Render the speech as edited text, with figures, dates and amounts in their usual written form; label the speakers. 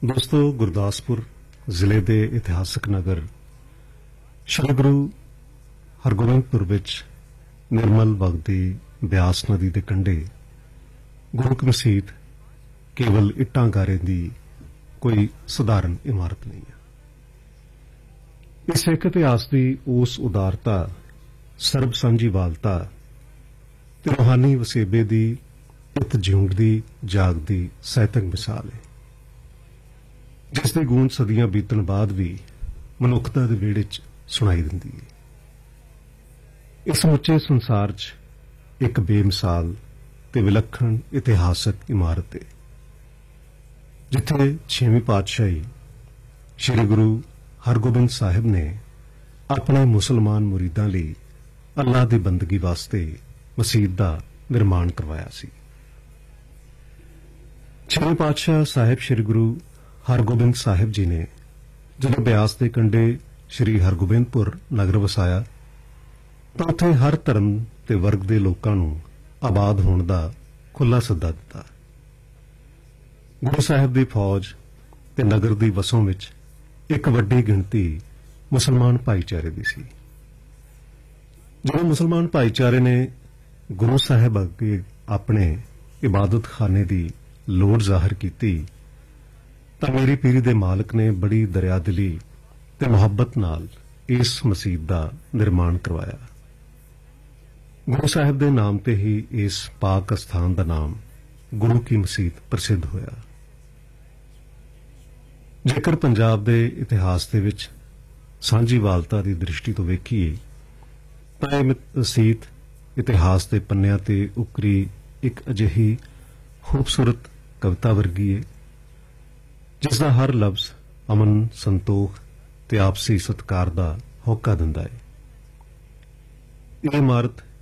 Speaker 1: ਦੋਸਤੋ, ਗੁਰਦਾਸਪੁਰ ਜ਼ਿਲ੍ਹੇ ਦੇ ਇਤਿਹਾਸਕ ਨਗਰ ਸ੍ਰੀ ਗੁਰੂ ਹਰਗੋਬਿੰਦਪੁਰ ਵਿੱਚ ਨਿਰਮਲ ਵਗਦੀ ਬਿਆਸ ਨਦੀ ਦੇ ਕੰਢੇ ਗੁਰੂ ਕੀ ਮਸੀਤ ਕੇਵਲ ਇੱਟਾਂ ਗਾਰੇ ਦੀ ਕੋਈ ਸਧਾਰਨ ਇਮਾਰਤ ਨਹੀਂ ਹੈ। ਇਸ ਸਿੱਖ ਇਤਿਹਾਸ ਦੀ ਉਸ ਉਦਾਰਤਾ, ਸਰਬ ਸਾਂਝੀਵਾਲਤਾ ਤੇ ਰੂਹਾਨੀ ਵਸੇਬੇ ਦੀ ਇੱਕ ਜਿਉਂਦੀ ਜਾਗਦੀ ਸਾਹਿਤਕ ਮਿਸਾਲ ਹੈ, ਜਿਸ ਦੀ ਗੂੰਜ ਸਦੀਆਂ ਬੀਤਣ ਬਾਅਦ ਵੀ ਮਨੁੱਖਤਾ ਦੇ ਵਿਹੜੇ 'ਚ ਸੁਣਾਈ ਦਿੰਦੀ ਹੈ। ਇਸ ਸਮੁੱਚੇ ਸੰਸਾਰ 'ਚ ਇੱਕ ਬੇਮਿਸਾਲ ਤੇ ਵਿਲੱਖਣ ਇਤਿਹਾਸਕ ਇਮਾਰਤ ਹੈ, ਜਿੱਥੇ 6ਵੀਂ ਪਾਤਸ਼ਾਹੀ ਸ੍ਰੀ ਗੁਰੂ ਹਰਗੋਬਿੰਦ ਸਾਹਿਬ ਨੇ ਆਪਣੇ ਮੁਸਲਮਾਨ ਮੁਰੀਦਾਂ ਲਈ ਅੱਲਾਹ ਦੀ ਬੰਦਗੀ ਵਾਸਤੇ ਮਸੀਤ ਦਾ ਨਿਰਮਾਣ ਕਰਵਾਇਆ ਸੀ। 6ਵੇਂ ਪਾਤਸ਼ਾਹ ਸਾਹਿਬ ਸ੍ਰੀ ਗੁਰੂ ਹਰਗੋਬਿੰਦ ਸਾਹਿਬ ਜੀ ਨੇ ਜਦੋਂ ਬਿਆਸ ਦੇ ਕੰਢੇ ਸ੍ਰੀ ਹਰਗੋਬਿੰਦਪੁਰ ਨਗਰ ਵਸਾਇਆ ਤਾਂ ਉੱਥੇ ਹਰ ਧਰਮ ਤੇ ਵਰਗ ਦੇ ਲੋਕਾਂ ਨੂੰ ਆਬਾਦ ਹੋਣ ਦਾ ਖੁੱਲ੍ਹਾ ਸੱਦਾ ਦਿੱਤਾ। ਗੁਰੂ ਸਾਹਿਬ ਦੀ ਫੌਜ ਤੇ ਨਗਰ ਦੀ ਵਸੋਂ ਵਿੱਚ ਇੱਕ ਵੱਡੀ ਗਿਣਤੀ ਮੁਸਲਮਾਨ ਭਾਈਚਾਰੇ ਦੀ ਸੀ। ਜਦੋਂ ਮੁਸਲਮਾਨ ਭਾਈਚਾਰੇ ਨੇ ਗੁਰੂ ਸਾਹਿਬ ਅੱਗੇ ਆਪਣੇ ਇਬਾਦਤਖਾਨੇ ਦੀ ਲੋੜ ਜ਼ਾਹਰ ਕੀਤੀ ਤਾਂ ਮੇਰੀ ਪੀਰੀ ਦੇ ਮਾਲਕ ਨੇ ਬੜੀ ਦਰਿਆਦਿਲੀ ਤੇ ਮੁਹੱਬਤ ਨਾਲ ਇਸ ਮਸੀਤ ਦਾ ਨਿਰਮਾਣ ਕਰਵਾਇਆ। ਗੁਰੂ ਸਾਹਿਬ ਦੇ ਨਾਮ ਤੇ ਹੀ ਇਸ ਪਾਕ ਅਸਥਾਨ ਦਾ ਨਾਮ ਗੁਰੂ ਕੀ ਮਸੀਤ ਪ੍ਰਸਿੱਧ ਹੋਇਆ। ਜੇਕਰ ਪੰਜਾਬ ਦੇ ਇਤਿਹਾਸ ਦੇ ਵਿੱਚ ਸਾਂਝੀਵਾਲਤਾ ਦੀ ਦ੍ਰਿਸ਼ਟੀ ਤੋਂ ਵੇਖੀਏ ਤਾਂ ਇਹ ਮਸੀਤ ਇਤਿਹਾਸ ਦੇ ਪੰਨਿਆਂ ਤੇ ਉਕਰੀ ਇੱਕ ਅਜਿਹੀ ਖੂਬਸੂਰਤ ਕਵਿਤਾ ਵਰਗੀ ਹੈ, ਜਿਸ ਦਾ ਹਰ ਲਫ਼ਜ਼ ਅਮਨ, ਸੰਤੋਖ ਤੇ ਆਪਸੀ ਸਤਿਕਾਰ ਦਾ ਹੋਕਾ ਦਿੰਦਾ ਹੈ। ਇਹ ਇਮਾਰਤ